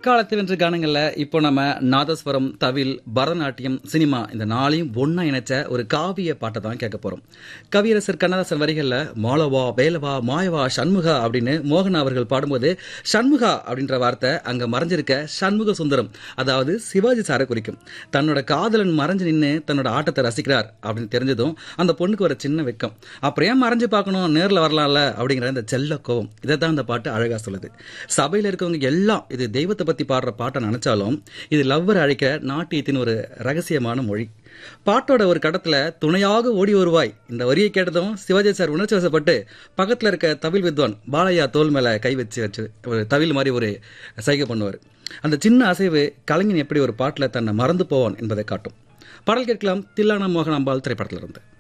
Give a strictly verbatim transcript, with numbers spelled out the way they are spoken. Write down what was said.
காலத்தில் வென்ற கானங்கள்ல இப்போ நம்ம நாதஸ்வரம், தவில், பரதநாட்டியம், சினிமா இந்த நாளையும் ஒன்னா இணைச்ச ஒரு காவிய பாட்டை தான் கேட்க போறோம். கவியரசர் கண்ணதாசன் வரிகள்ல மாலவா, வேலவா, மாயவா, சண்முகா அப்படின்னு மோகன் அவர்கள் பாடும்போது சண்முகா அப்படின்ற வார்த்தை அங்க மறைஞ்சிருக்க சண்முக சுந்தரம், அதாவது சிவாஜி சாரை குறிக்கும். தன்னோட காதலன் மறைஞ்சு நின்று தன்னோட ஆட்டத்தை ரசிக்கிறார் அப்படின்னு தெரிஞ்சதும் அந்த பொண்ணுக்கு ஒரு சின்ன வெக்கம். அப்புறம் ஏன் மறைஞ்சு பார்க்கணும், நேரில் வரலாம்ல அப்படிங்கிற இந்த செல்ல கோவம். இதை தான் அந்த பாட்டு அழகா சொல்லுது. சபையில் இருக்கவங்க எல்லாம் இது தெய்வத்தை பத்தி பாடுற பாட்டை நினைச்சாலும் இது லவ்வர் அழைக்க நாட்டியத்தின் ஒரு ரகசியமான மொழி. பாட்டோட ஒரு கடத்துல துணையாக ஓடி வருவாய் இந்த வரியை கேட்டதும் சிவாஜி சார் உணர்ச்சி வசப்பட்டு பக்கத்துல இருக்க தவில் வித்வான் பாலையா தோல் மேல கை வச்சு வச்சு ஒரு தவில் மாதிரி ஒரு சைகை பண்ணுவார். அந்த சின்ன அசைவு கலைஞன் எப்படி ஒரு பாட்டுல தன்னை மறந்து போவான் என்பதை காட்டும். பாடல் கேட்கலாம். தில்லானா மோகன் அம்பாள் திரைப்படத்திலிருந்து.